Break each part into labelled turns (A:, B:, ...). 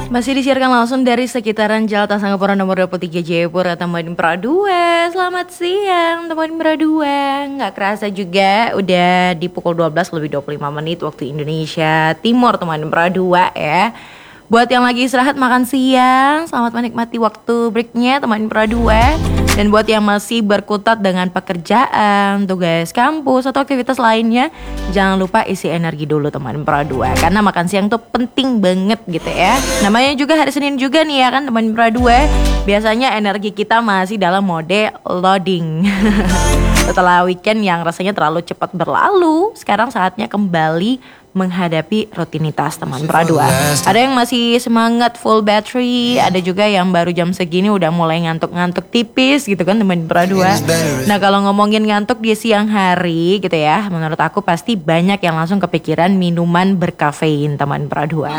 A: Masih disiarkan langsung dari sekitaran Jalan Sangapura nomor 23 Jayapura, teman Pradua. Selamat siang teman Pradua. Nggak kerasa juga udah di pukul 12 lebih 25 menit waktu Indonesia Timur teman Pradua ya. Buat yang lagi istirahat makan siang, selamat menikmati waktu breaknya teman Pradua. Dan buat yang masih berkutat dengan pekerjaan, tugas kampus atau aktivitas lainnya, jangan lupa isi energi dulu teman Pradua. Karena makan siang tuh penting banget gitu ya. Namanya juga hari Senin juga nih ya kan teman Pradua. Biasanya energi kita masih dalam mode loading. Setelah weekend yang rasanya terlalu cepat berlalu, sekarang saatnya kembali menghadapi rutinitas teman Pradua. Ada yang masih semangat full battery, ada juga yang baru jam segini udah mulai ngantuk-ngantuk tipis gitu kan teman Pradua. Nah kalau ngomongin ngantuk di siang hari gitu ya, menurut aku pasti banyak yang langsung kepikiran minuman berkafein teman Pradua.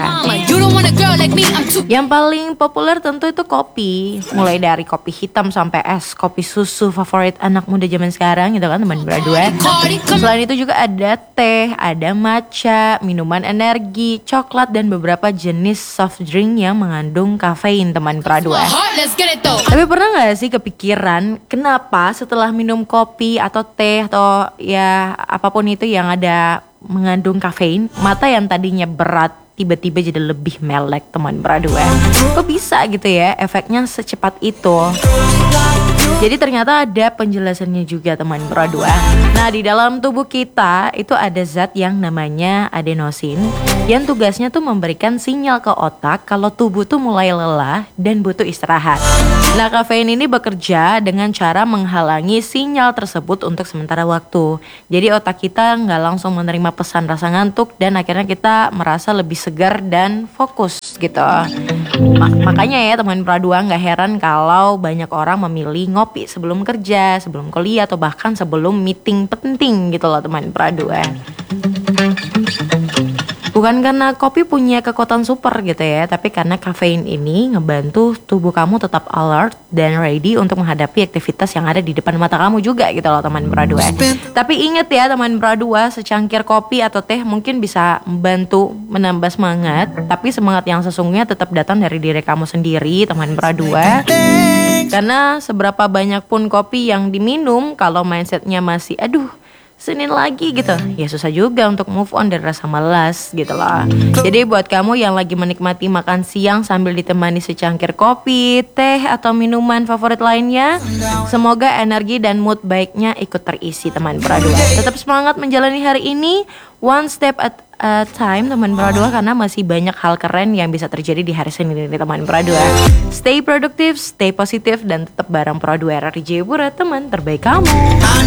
A: Yang paling populer tentu itu kopi, mulai dari kopi hitam sampai es, kopi susu favorit anak muda zaman sekarang gitu kan teman Pradua. Selain itu juga ada teh, ada matcha, minuman energi, coklat, dan beberapa jenis soft drink yang mengandung kafein teman Pradua. Tapi pernah gak sih kepikiran kenapa setelah minum kopi atau teh atau ya apapun itu yang ada mengandung kafein, mata yang tadinya berat tiba-tiba jadi lebih melek teman Pradua? Kok bisa gitu ya efeknya secepat itu? Jadi ternyata ada penjelasannya juga teman Pradua. Nah di dalam tubuh kita itu ada zat yang namanya adenosin, yang tugasnya tuh memberikan sinyal ke otak kalau tubuh tuh mulai lelah dan butuh istirahat. Nah kafein ini bekerja dengan cara menghalangi sinyal tersebut untuk sementara waktu. Jadi otak kita nggak langsung menerima pesan rasa ngantuk dan akhirnya kita merasa lebih segar dan fokus gitu. Makanya ya teman Pradua nggak heran kalau banyak orang memilih ngopi sebelum kerja, sebelum kuliah, atau bahkan sebelum meeting penting gitu loh teman Pradua. Bukan karena kopi punya kekuatan super gitu ya, tapi karena kafein ini ngebantu tubuh kamu tetap alert dan ready untuk menghadapi aktivitas yang ada di depan mata kamu juga gitu loh teman Pradua. Tapi ingat ya teman Pradua, secangkir kopi atau teh mungkin bisa membantu menambah semangat, tapi semangat yang sesungguhnya tetap datang dari diri kamu sendiri teman Pradua. Karena seberapa banyak pun kopi yang diminum, kalau mindsetnya masih aduh Senin lagi gitu, ya susah juga untuk move on dari rasa malas gitu loh. Jadi buat kamu yang lagi menikmati makan siang sambil ditemani secangkir kopi, teh, atau minuman favorit lainnya, semoga energi dan mood baiknya ikut terisi teman Pradua. Tetap semangat menjalani hari ini, one step at a time teman Pradua, karena masih banyak hal keren yang bisa terjadi di hari Senin ini teman Pradua. Stay produktif, stay positif, dan tetap bareng Pradua RRI Jayapura, teman terbaik kamu.